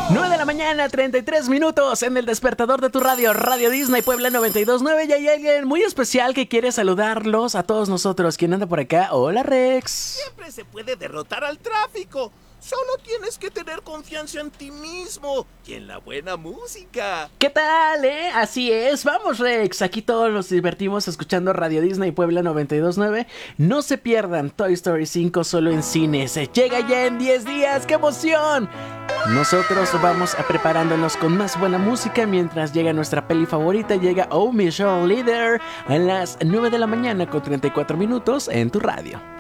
9 de la mañana, 33 minutos en el despertador de tu radio, Radio Disney Puebla 92.9. Y hay alguien muy especial que quiere saludarlos a todos nosotros. ¿Quién anda por acá? Hola, Rex. Siempre se puede derrotar al tráfico. Solo tienes que tener confianza en ti mismo y en la buena música. ¿Qué tal, Así es. Vamos, Rex. Aquí todos nos divertimos escuchando Radio Disney Puebla 92.9. No se pierdan Toy Story 5 solo en cines. Llega ya en 10 días. ¡Qué emoción! Nosotros vamos a preparándonos con más buena música mientras llega nuestra peli favorita. Llega Oh, Michelle Leader a las 9 de la mañana con 34 minutos en tu radio.